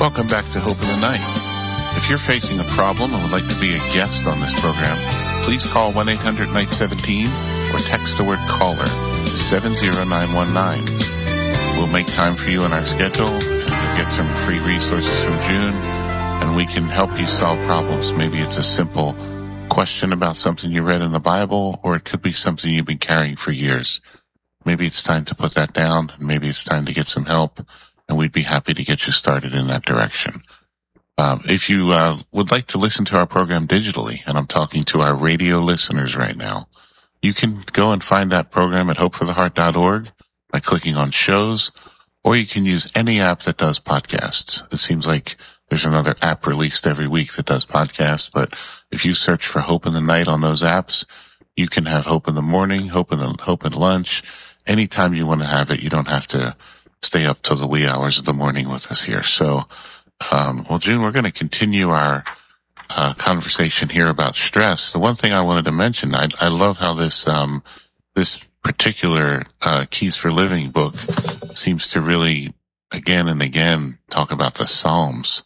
Welcome back to Hope in the Night. If you're facing a problem and would like to be a guest on this program, please call 1-800-NIGHT-17 or text the word caller to 70919. We'll make time for you in our schedule, and you'll get some free resources from June, and we can help you solve problems. Maybe it's a simple question about something you read in the Bible, or it could be something you've been carrying for years. Maybe it's time to put that down, and maybe it's time to get some help, and we'd be happy to get you started in that direction. If you would like to listen to our program digitally, and I'm talking to our radio listeners right now, you can go and find that program at hopefortheheart.org by clicking on shows, or you can use any app that does podcasts. It seems like there's another app released every week that does podcasts, but if you search for Hope in the Night on those apps, you can have Hope in the Morning, Hope at Lunch. Anytime you want to have it, you don't have to stay up till the wee hours of the morning with us here. So, June, we're going to continue our conversation here about stress. The one thing I wanted to mention, I love how this particular Keys for Living book seems to really again and again talk about the Psalms.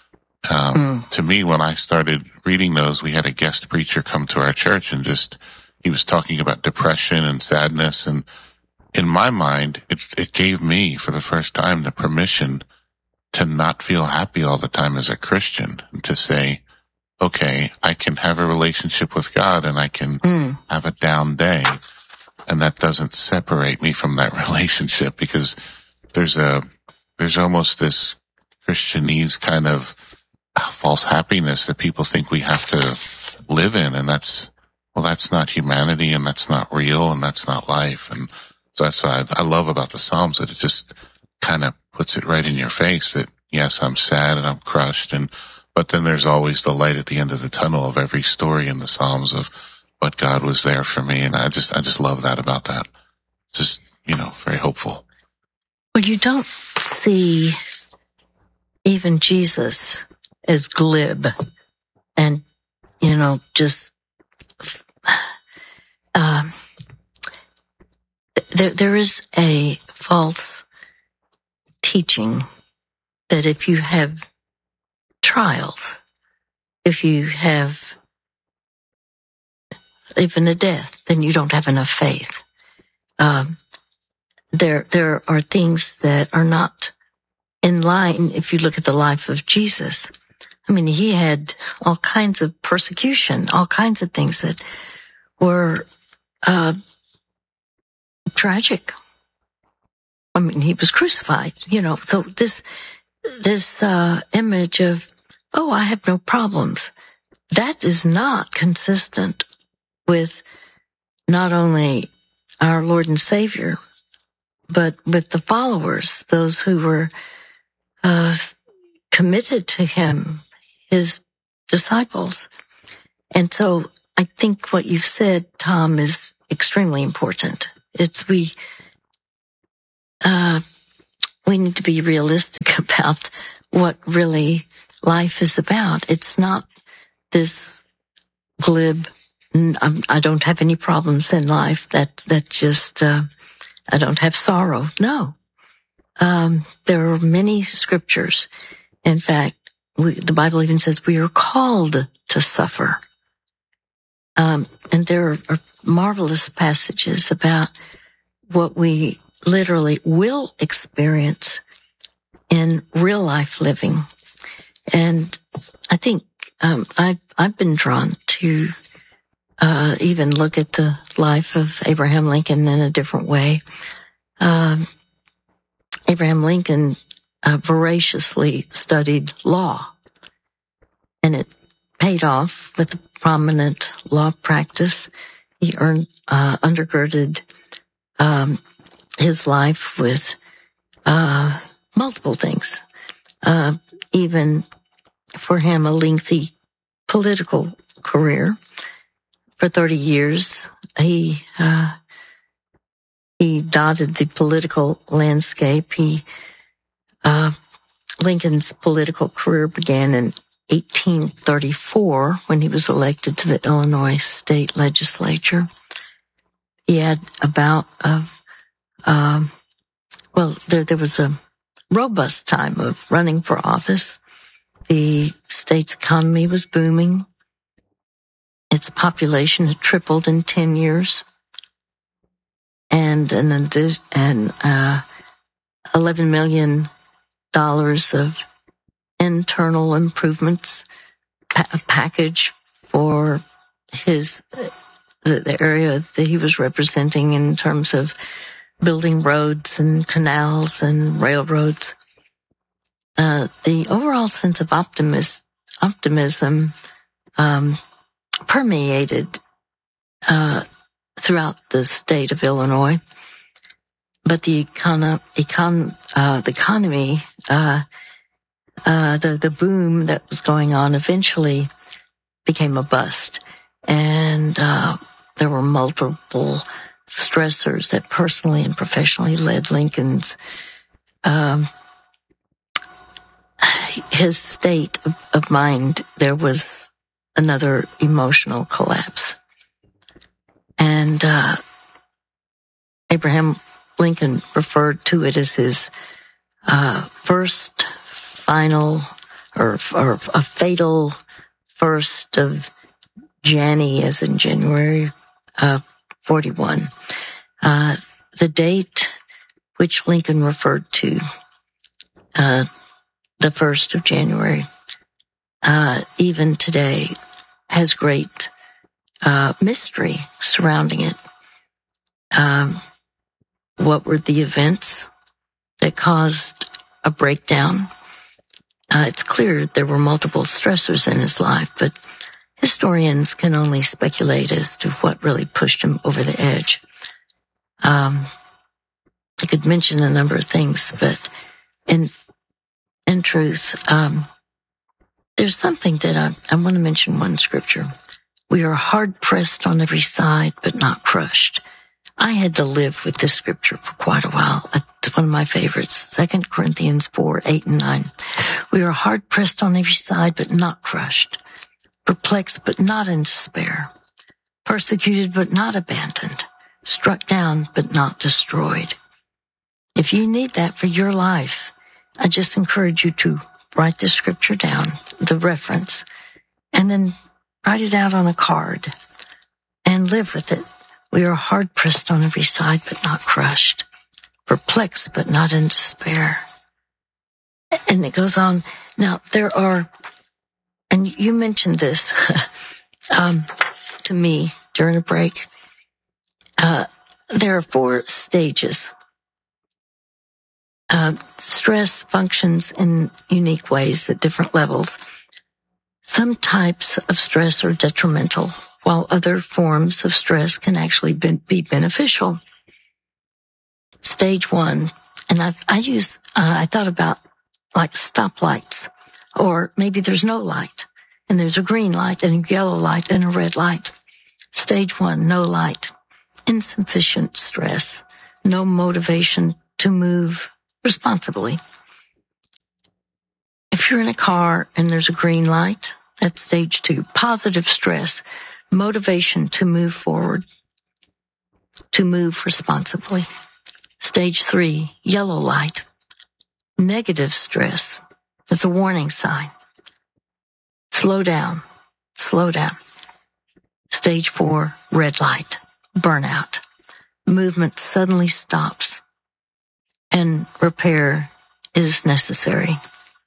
To me, when I started reading those, we had a guest preacher come to our church and he was talking about depression and sadness, and in my mind, it gave me, for the first time, the permission to not feel happy all the time as a Christian, and to say, okay, I can have a relationship with God and I can have a down day, and that doesn't separate me from that relationship, because there's almost this Christianese kind of false happiness that people think we have to live in, and that's not humanity, and that's not real, and that's not life. And so that's what I love about the Psalms, that it just kind of puts it right in your face that, yes, I'm sad and I'm crushed, but then there's always the light at the end of the tunnel of every story in the Psalms of what God was there for me. And I just love that about that. It's just, very hopeful. Well, you don't see even Jesus as glib and, just, there is a false teaching that if you have trials, if you have even a death, then you don't have enough faith. There are things that are not in line. If you look at the life of Jesus, I mean, he had all kinds of persecution, all kinds of things that were tragic. I mean, he was crucified, so this image of, I have no problems, that is not consistent with not only our Lord and Savior, but with the followers, those who were committed to him, his disciples. And so I think what you've said, Tom, is extremely important. We need to be realistic about what really life is about. It's not this glib, I don't have any problems in life, that just, I don't have sorrow. No. There are many scriptures. In fact, the Bible even says we are called to suffer. And there are marvelous passages about what we literally will experience in real life living. And I think I've been drawn to even look at the life of Abraham Lincoln in a different way. Abraham Lincoln voraciously studied law, and it paid off with a prominent law practice. He undergirded his life with multiple things. Even for him, a lengthy political career. For 30 years, he dotted the political landscape. Lincoln's political career began in 1834 when he was elected to the Illinois state legislature. He had there was a robust time of running for office. The state's economy was booming. Its population had tripled in 10 years. And $11 million of internal improvements package for the area that he was representing in terms of building roads and canals and railroads. The overall sense of optimism permeated throughout the state of Illinois, but the economy, the boom that was going on eventually became a bust, and there were multiple stressors that personally and professionally led Lincoln's his state of mind. There was another emotional collapse, and Abraham Lincoln referred to it as his first, final, or a fatal 1st of January, as in January 41. The date which Lincoln referred to, the 1st of January, even today, has great mystery surrounding it. What were the events that caused a breakdown? It's clear there were multiple stressors in his life, but historians can only speculate as to what really pushed him over the edge. I could mention a number of things, but in truth, there's something that I want to mention. One scripture: we are hard pressed on every side, but not crushed. I had to live with this scripture for quite a while. It's one of my favorites. 2 Corinthians 4:8-9. We are hard pressed on every side, but not crushed. Perplexed, but not in despair. Persecuted, but not abandoned. Struck down, but not destroyed. If you need that for your life, I just encourage you to write the scripture down, the reference, and then write it out on a card and live with it. We are hard pressed on every side, but not crushed. Perplexed, but not in despair. And it goes on. Now, there are, and you mentioned this to me during a break, there are 4 stages. Stress functions in unique ways at different levels. Some types of stress are detrimental, while other forms of stress can actually be beneficial. Stage 1, and I thought about like stoplights, or maybe there's no light, and there's a green light and a yellow light and a red light. Stage 1, no light, insufficient stress, no motivation to move responsibly. If you're in a car and there's a green light, that's stage 2, positive stress, motivation to move forward, to move responsibly. Stage 3, yellow light, negative stress. That's a warning sign. Slow down, slow down. Stage 4, red light, burnout. Movement suddenly stops and repair is necessary.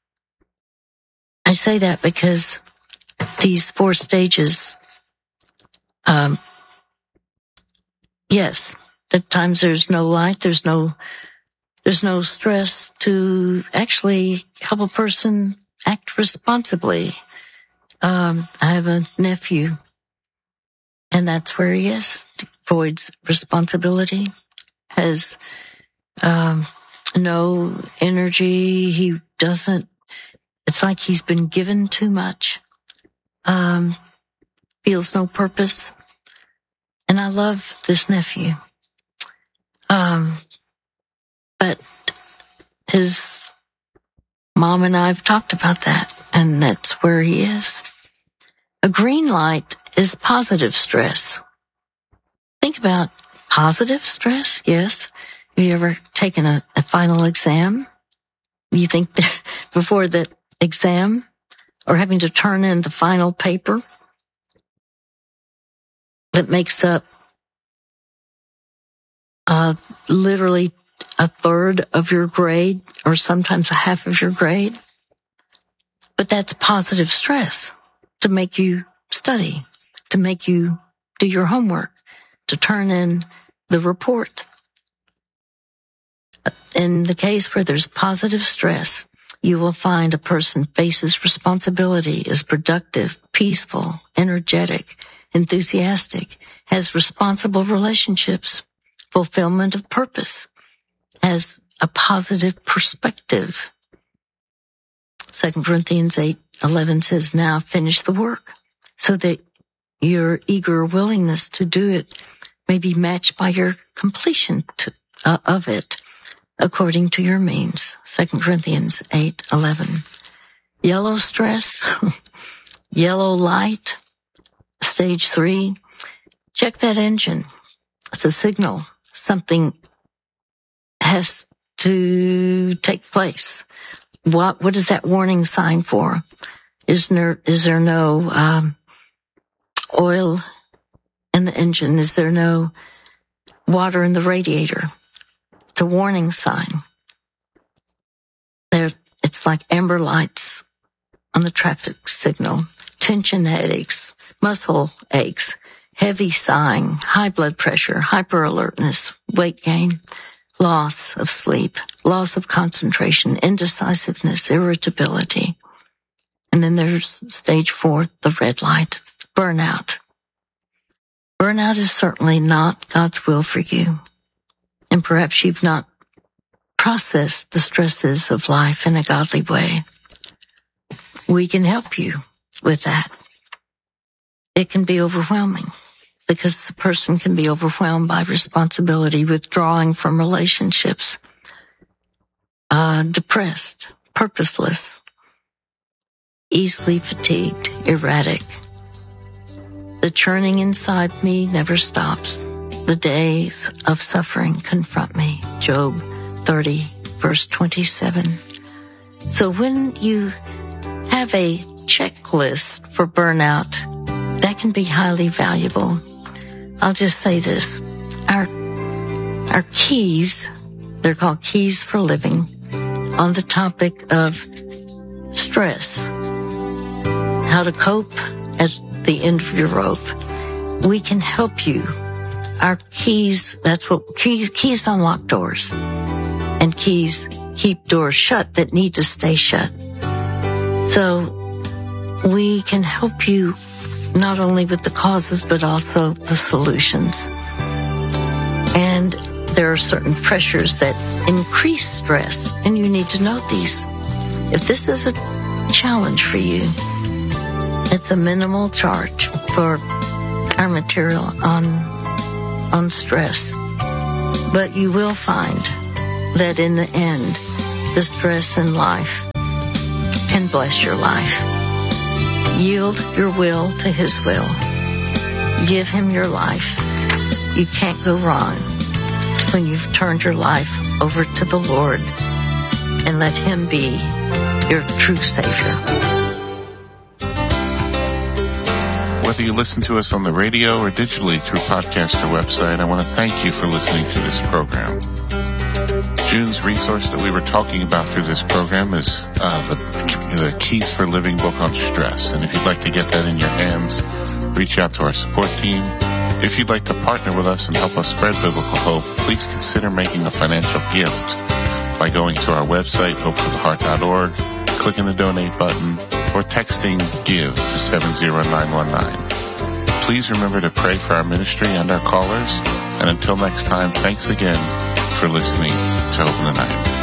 I say that because these 4 stages, yes, at times there's no light, there's no stress to actually help a person act responsibly. I have a nephew, and that's where he is. Voids responsibility, has no energy. He doesn't, it's like he's been given too much, feels no purpose. And I love this nephew. But his mom and I have talked about that, and that's where he is. A green light is positive stress. Think about positive stress, yes. Have you ever taken a final exam You think that before the exam or having to turn in the final paper that makes up literally a third of your grade or sometimes a half of your grade? But that's positive stress to make you study, to make you do your homework, to turn in the report. In the case where there's positive stress, you will find a person faces responsibility, is productive, peaceful, energetic, enthusiastic, has responsible relationships, fulfillment of purpose, has a positive perspective. 2 Corinthians 8:11 says, now finish the work, so that your eager willingness to do it may be matched by your completion of it according to your means. 2 Corinthians 8:11. Yellow stress, yellow light, stage 3. Check that engine. It's a signal. Something has to take place. What is that warning sign for? Is there no oil in the engine? Is there no water in the radiator? It's a warning sign. It's like amber lights on the traffic signal. Tension headaches, muscle aches, heavy sighing, high blood pressure, hyperalertness, weight gain, loss of sleep, loss of concentration, indecisiveness, irritability. And then there's stage 4, the red light, burnout. Burnout is certainly not God's will for you. And perhaps you've not processed the stresses of life in a godly way. We can help you with that. It can be overwhelming because the person can be overwhelmed by responsibility, withdrawing from relationships, depressed, purposeless, easily fatigued, erratic. The churning inside me never stops. The days of suffering confront me. Job 30, verse 27. So when you have a checklist for burnout, that can be highly valuable. I'll just say this. Our keys, they're called keys for living, on the topic of stress, how to cope at the end of your rope. We can help you. Our keys, that's what keys unlock doors, and keys keep doors shut that need to stay shut. So we can help you not only with the causes, but also the solutions. And there are certain pressures that increase stress, and you need to know these. If this is a challenge for you, it's a minimal charge for our material on stress. But you will find that in the end, the stress in life can bless your life. Yield your will to His will. Give Him your life. You can't go wrong when you've turned your life over to the Lord and let Him be your true Savior. Whether you listen to us on the radio or digitally through podcast or website, I want to thank you for listening to this program. June's resource that we were talking about through this program is the Keys for Living book on stress. And if you'd like to get that in your hands, reach out to our support team. If you'd like to partner with us and help us spread biblical hope, please consider making a financial gift by going to our website, hopefortheheart.org, clicking the donate button, or texting GIVE to 70919. Please remember to pray for our ministry and our callers. And until next time, thanks again for listening to Hope in the Night.